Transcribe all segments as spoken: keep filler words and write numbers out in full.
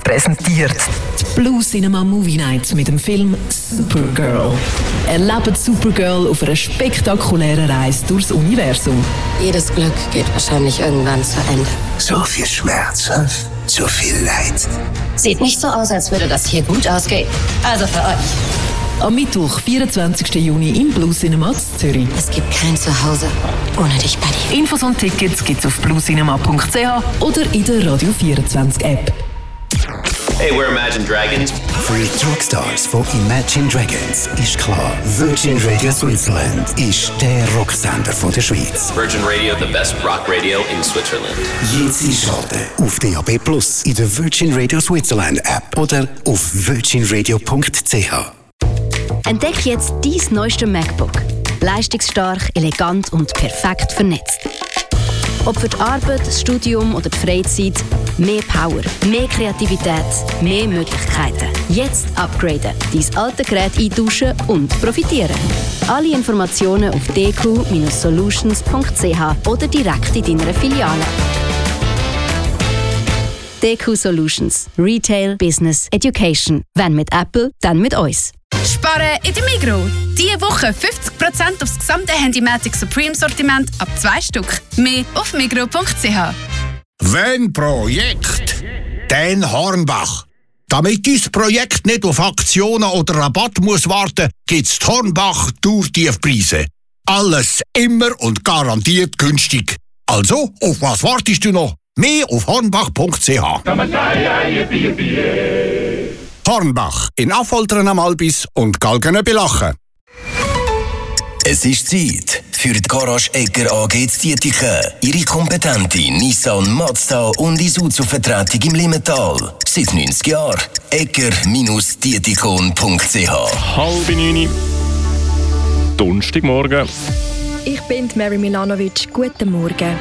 präsentiert. Die Blue Cinema Movie Night mit dem Film Supergirl. Erlebt Supergirl auf einer spektakulären Reise durchs Universum. Jedes Glück geht wahrscheinlich irgendwann zu Ende. So viel Schmerz, so viel Leid. Sieht nicht so aus, als würde das hier gut ausgehen. Also für euch. Am Mittwoch, vierundzwanzigsten Juni im Blue Cinema Zürich. Es gibt kein Zuhause ohne dich, Buddy. Infos und Tickets gibt's auf bluecinema punkt c h oder in der Radio vierundzwanzig App. Hey, we're Imagine Dragons. Für die Rockstars von Imagine Dragons ist klar, Virgin Radio Switzerland ist der Rocksender von der Schweiz. Virgin Radio, the best rock radio in Switzerland. Jetzt einschalten auf D A B Plus, in der Virgin Radio Switzerland App oder auf virgin radio punkt c h. Entdeck jetzt dein neueste MacBook. Leistungsstark, elegant und perfekt vernetzt. Ob für die Arbeit, das Studium oder die Freizeit, mehr Power, mehr Kreativität, mehr Möglichkeiten. Jetzt upgraden, dein alte Gerät eintauschen und profitieren. Alle Informationen auf d q solutions punkt c h oder direkt in deiner Filiale. D Q Solutions. Retail, Business, Education. Wenn mit Apple, dann mit uns. Sparen in der Migros. Diese Woche fünfzig Prozent aufs gesamte Handymatic Supreme Sortiment ab zwei Stück. Mehr auf migros punkt c h. Wenn Projekt, dann Hornbach. Damit dein Projekt nicht auf Aktionen oder Rabatt muss warten, gibt's Hornbach Tourtiefpreise. Alles immer und garantiert günstig. Also, auf was wartest du noch? Mehr auf hornbach punkt c h. Hornbach in Affoltern am Albis und Galgen bei Lachen. Es ist Zeit für die Garage Egger A G zu Dietiken. Ihre kompetente Nissan, Mazda und Isuzu-Vertretung im Limmental. Seit neunzig Jahren. egger Dietikon punkt c h. Halb neun. Donnerstagmorgen. Ich bin Mary Milanovic. Guten Morgen.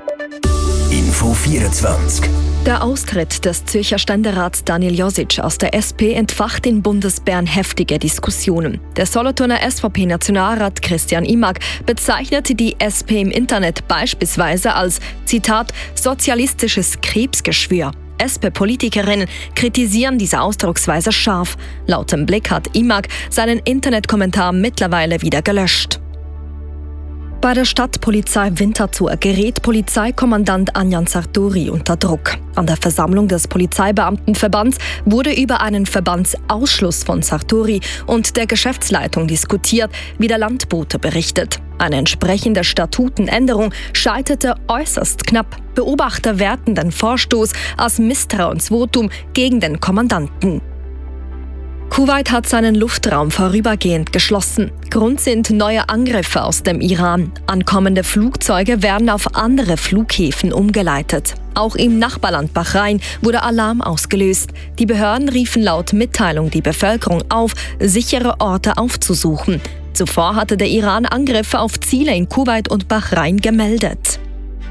Info vierundzwanzig. Der Austritt des Zürcher Ständerats Daniel Josic aus der S P entfacht in Bundesbern heftige Diskussionen. Der Solothurner S V P-Nationalrat Christian Imag bezeichnete die S P im Internet beispielsweise als, Zitat, sozialistisches Krebsgeschwür. S P-Politikerinnen kritisieren diese Ausdrucksweise scharf. Laut dem Blick hat Imag seinen Internetkommentar mittlerweile wieder gelöscht. Bei der Stadtpolizei Winterthur gerät Polizeikommandant Anjan Sartori unter Druck. An der Versammlung des Polizeibeamtenverbands wurde über einen Verbandsausschluss von Sartori und der Geschäftsleitung diskutiert, wie der Landbote berichtet. Eine entsprechende Statutenänderung scheiterte äußerst knapp. Beobachter werten den Vorstoß als Misstrauensvotum gegen den Kommandanten. Kuwait hat seinen Luftraum vorübergehend geschlossen. Grund sind neue Angriffe aus dem Iran. Ankommende Flugzeuge werden auf andere Flughäfen umgeleitet. Auch im Nachbarland Bahrain wurde Alarm ausgelöst. Die Behörden riefen laut Mitteilung die Bevölkerung auf, sichere Orte aufzusuchen. Zuvor hatte der Iran Angriffe auf Ziele in Kuwait und Bahrain gemeldet.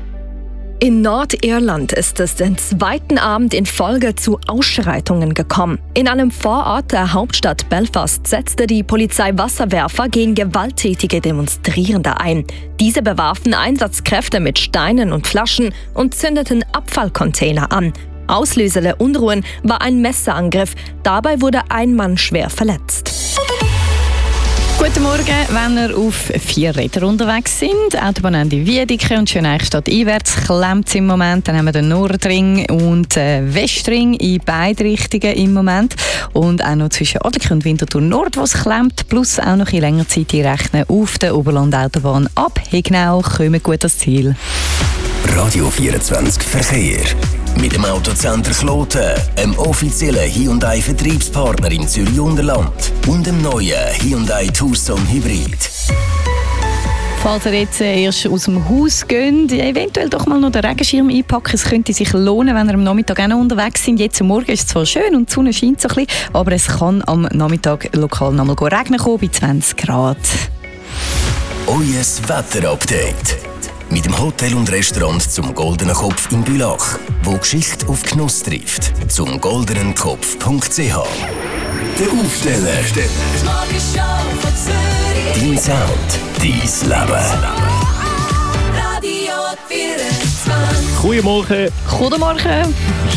In Nordirland ist es den zweiten Abend in Folge zu Ausschreitungen gekommen. In einem Vorort der Hauptstadt Belfast setzte die Polizei Wasserwerfer gegen gewalttätige Demonstrierende ein. Diese bewarfen Einsatzkräfte mit Steinen und Flaschen und zündeten Abfallcontainer an. Auslöser der Unruhen war ein Messerangriff. Dabei wurde ein Mann schwer verletzt. Guten Morgen, wenn ihr auf vier Rädern unterwegs sind. Autobahnende Wiedeke und Schöneichstadt einwärts klemmt es im Moment. Dann haben wir den Nordring und den Westring in beide Richtungen im Moment. Und auch noch zwischen Adligen und Winterthur Nord, was klemmt. Plus auch noch in längerer Zeit rechnen auf der Oberlandautobahn ab Hegnau. Kommen gut ans Ziel. Radio vierundzwanzig Verkehr. Mit dem Autocenter Kloten, einem offiziellen Hyundai-Vertriebspartner im Zürich-Unterland und dem neuen Hyundai Tucson Hybrid. Falls ihr jetzt erst aus dem Haus geht, eventuell doch mal noch den Regenschirm einpacken. Es könnte sich lohnen, wenn ihr am Nachmittag auch noch unterwegs sind. Jetzt am Morgen ist es zwar schön und die Sonne scheint so ein bisschen, aber es kann am Nachmittag lokal noch mal regnen kommen, bei zwanzig Grad. Euer Wetterupdate. Mit dem Hotel und Restaurant zum Goldenen Kopf in Bülach, wo Geschichte auf Genuss trifft. Zum goldenen kopf punkt c h. Der Aufsteller. Dein Sound, dein Leben. Goedemorgen. Goedemorgen.